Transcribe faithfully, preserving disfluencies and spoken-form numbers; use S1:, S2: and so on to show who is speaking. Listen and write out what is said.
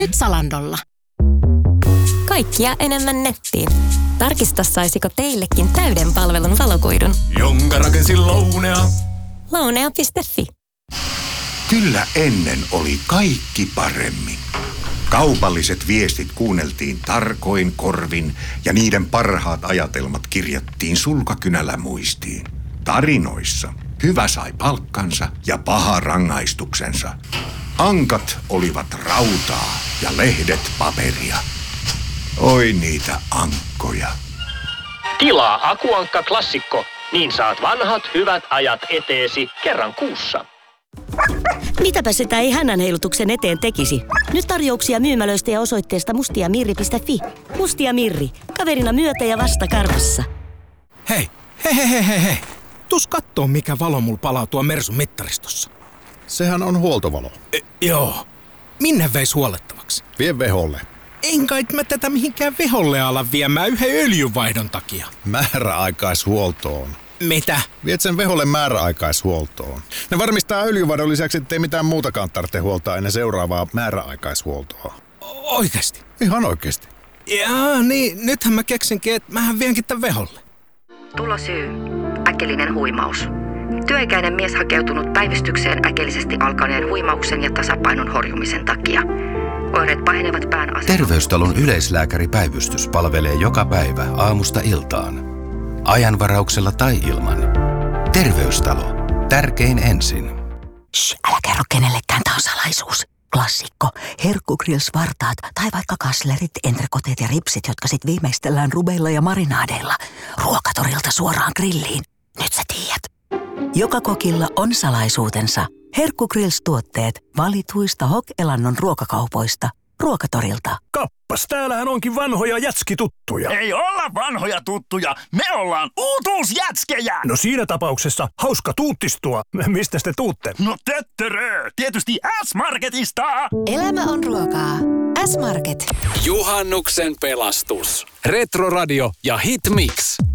S1: Nyt Zalandolla.
S2: Kaikkia enemmän nettiin. Tarkista, saisiko teillekin täyden palvelun valokuidun.
S3: Jonka rakensin Lounea.
S2: Lounea piste fi.
S4: Kyllä ennen oli kaikki paremmin. Kaupalliset viestit kuunneltiin tarkoin korvin ja niiden parhaat ajatelmat kirjattiin sulkakynällä muistiin. Tarinoissa hyvä sai palkkansa ja paha rangaistuksensa. Ankat olivat rautaa ja lehdet paperia. Oi niitä ankkoja.
S5: Tilaa Akuankka Klassikko, niin saat vanhat hyvät ajat eteesi kerran kuussa.
S6: Mitäpä sitä ei hännänheilutuksen eteen tekisi? Nyt tarjouksia myymälöistä ja osoitteesta mustiamirri piste fi. Mustia Mirri. Kaverina myötä ja vasta karvassa.
S7: Hei, hei, hei, hei, hei, hei. Tuus kattoo, mikä valo mulla palaa tuo Mersun mittaristossa.
S8: Sehän on huoltovalo.
S7: E, joo. Minne veis huollettavaksi?
S8: Vie veholle.
S7: En kai mä tätä mihinkään veholle ala viemään yhden öljynvaihdon takia.
S8: Määräaikaishuoltoon.
S7: Mitä?
S8: Viet sen veholle määräaikaishuoltoon. Ne varmistaa öljyvaihdon lisäksi, ettei mitään muutakaan tarvitse huoltaa ennen seuraavaa määräaikaishuoltoa.
S7: Oikeesti?
S8: Ihan oikeesti.
S7: Jaa, niin nythän mä keksinkin, että mähän vienkin tän veholle.
S9: Tulosyy. Äkillinen huimaus. Työikäinen mies hakeutunut päivystykseen äkillisesti alkaneen huimauksen ja tasapainon horjumisen takia. Oireet pahenevat pään asennosta.
S10: Terveystalon yleislääkäripäivystys palvelee joka päivä aamusta iltaan. Ajanvarauksella tai ilman. Terveystalo. Tärkein ensin.
S6: Shh, älä kerro kenellekään, tää on salaisuus. Klassikko. Herkkugrills-vartaat tai vaikka kaslerit, entrekoteet ja ripsit, jotka sit viimeistellään rubeilla ja marinaadeilla. Ruokatorilta suoraan grilliin. Nyt sä tiedät. Joka kokilla on salaisuutensa. Herkkugrills-tuotteet valituista Hok-Elannon ruokakaupoista. Ruokatorilta.
S11: Kappas, täällähän onkin vanhoja jätskituttuja.
S12: Ei olla vanhoja tuttuja, me ollaan uutuusjätskejä.
S11: No siinä tapauksessa hauska tuuttistua. Mistä te tuutte?
S12: No töttörö, tietysti S-Marketista.
S1: Elämä on ruokaa. S-Market.
S13: Juhannuksen pelastus. Retroradio ja Hitmix.